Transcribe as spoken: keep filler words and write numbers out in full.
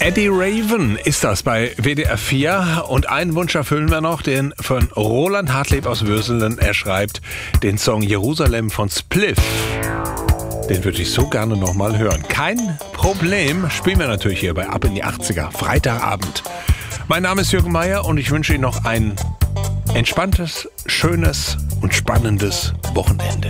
Eddie Raven ist das bei W D R vier. Und einen Wunsch erfüllen wir noch, den von Roland Hartleb aus Würselen. Er schreibt den Song Jerusalem von Spliff. Den würde ich so gerne nochmal hören. Kein Problem, spielen wir natürlich hier bei Ab in die achtziger, Freitagabend. Mein Name ist Jürgen Meier und ich wünsche Ihnen noch ein entspanntes, schönes und spannendes Wochenende.